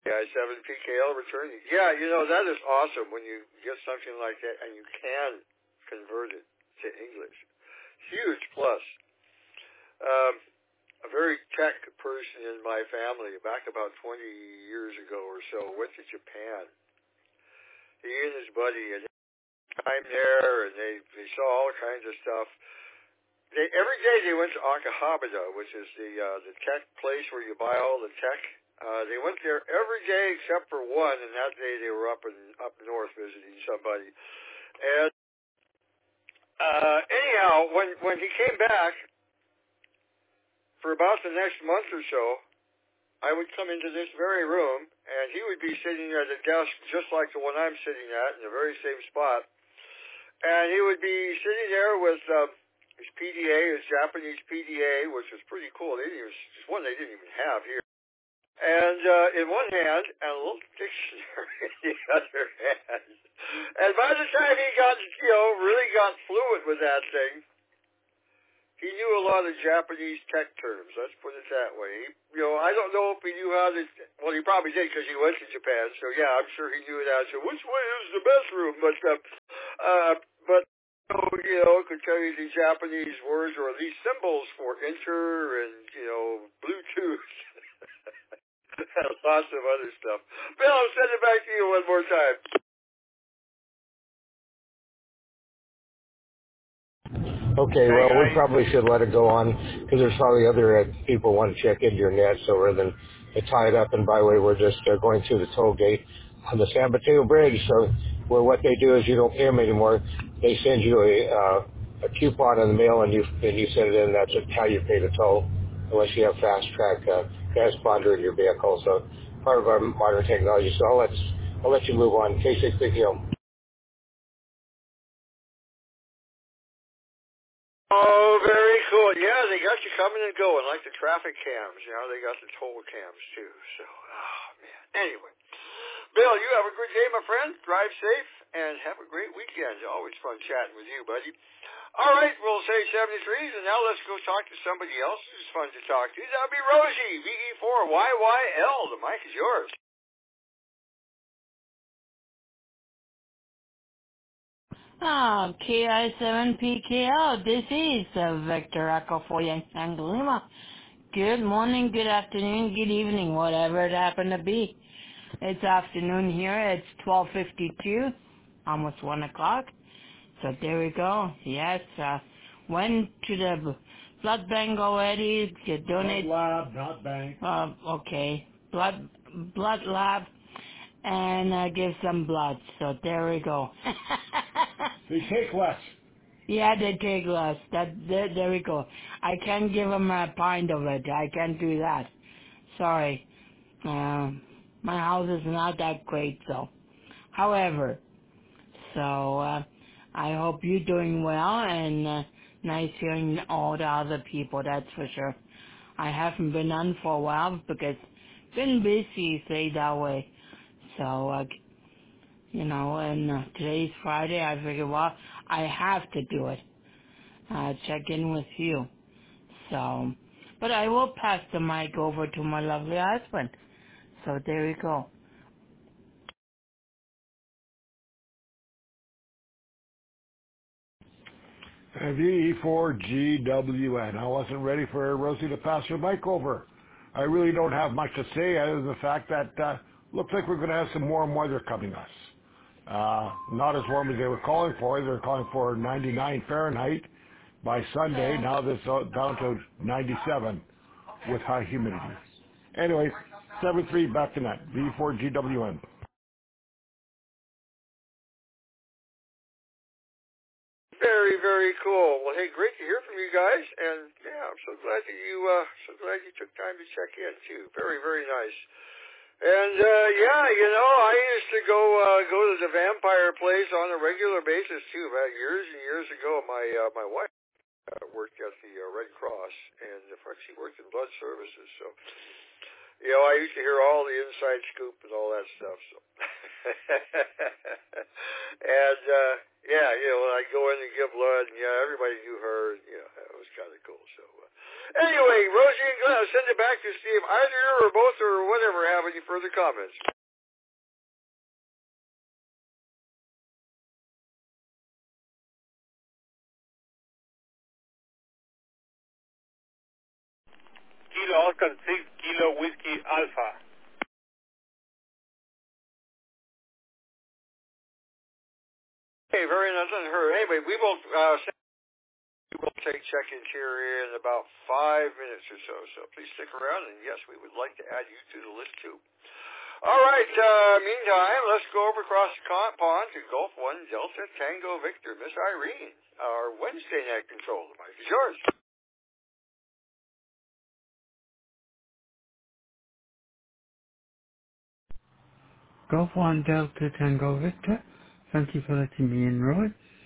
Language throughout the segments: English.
Yeah, 7PKL returning. Yeah, that is awesome when you get something like that and you can convert it to English. Huge plus. A very tech person in my family, back about 20 years ago or so, went to Japan. He and his buddy had time there, and they saw all kinds of stuff. Every day they went to Akihabara, which is the tech place where you buy all the tech. They went there every day except for one, and that day they were up north visiting somebody. And anyhow, when he came back, for about the next month or so, I would come into this very room, and he would be sitting at a desk just like the one I'm sitting at, in the very same spot. And he would be sitting there with his PDA, his Japanese PDA, which was pretty cool. It's one they didn't even have here. And in one hand, and a little dictionary in the other hand. And by the time he got, really got fluent with that thing, he knew a lot of Japanese tech terms. Let's put it that way. I don't know if he knew how to. Well, he probably did because he went to Japan. So yeah, I'm sure he knew that. So which way is the best room? But could tell you the Japanese words or at least symbols for enter and Bluetooth and lots of other stuff. Bill, I'll send it back to you one more time. Okay, well, we probably should let it go on because there's probably other people want to check into your net, so rather than tie it up. And by the way, we're just going through the toll gate on the San Mateo Bridge, so where what they do is you don't pay them anymore. They send you a coupon in the mail, and you send it in. That's how you pay the toll, unless you have fast track transponder in your vehicle. So part of our modern technology. So I'll let you move on. K6 Big Hill. Oh, very cool. Yeah, they got you coming and going, like the traffic cams. They got the toll cams, too. So, man. Anyway. Bill, you have a good day, my friend. Drive safe, and have a great weekend. Always fun chatting with you, buddy. All right, we'll say 73s, and now let's go talk to somebody else who's fun to talk to. That'll be Rosie, VE4YYL. The mic is yours. KI7PKL, this is Victor Echo for Yankee Lima. Good morning, good afternoon, good evening, whatever it happened to be. It's afternoon here, it's 12:52, almost 1 o'clock. So there we go. Yes, went to the blood bank already to donate. Blood lab, not bank. Okay, blood lab. And give some blood. So there we go. They take less. Yeah, they take less. There we go. I can't give them a pint of it. I can't do that. Sorry. My house is not that great, so. However, so I hope you're doing well, and nice hearing all the other people, that's for sure. I haven't been on for a while because been busy, say that way. So, and today's Friday, I figured, well, I have to do it. Check in with you. So, but I will pass the mic over to my lovely husband. So there we go. VE4GWN. I wasn't ready for Rosie to pass her mic over. I really don't have much to say other than the fact that looks like we're going to have some warm weather coming us. Not as warm as they were calling for. They were calling for 99 Fahrenheit by Sunday. Now that's down to 97 with high humidity. Anyway, 7-3 back to net. VE4GWN. Very, very cool. Well, hey, great to hear from you guys, and yeah, I'm so glad that you took time to check in too. Very, very nice. And I used to go to the vampire place on a regular basis too. About years and years ago, my wife worked at the Red Cross, and in fact, she worked in blood services. So, I used to hear all the inside scoop and all that stuff. So. And yeah, when I go in and give blood, and everybody knew her. It was kind of cool. So anyway, Rosie and Glenn, I'll send it back to Steve. Either you or both or whatever have any further comments. Kilo Oscar 6 Kilo Whiskey Alpha. Hey, very nice unheard. Anyway, we will take check-ins here in about 5 minutes or so. So please stick around, and yes, we would like to add you to the list too. All right. Meantime, let's go over across the pond to Gulf 1 Delta Tango Victor, Miss Irene, our Wednesday night control. The mic is yours. Golf 1 Delta Tango Victor. Thank you for letting me in, Roy.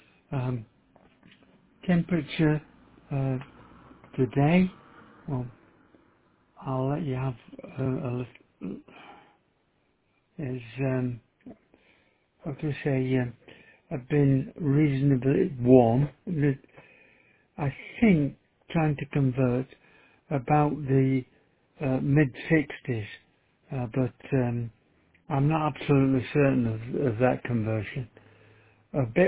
Temperature today, well, I'll let you have a little, is, I'll just say, I've been reasonably warm. I think trying to convert about the mid-60s, but I'm not absolutely certain of that conversion. A bit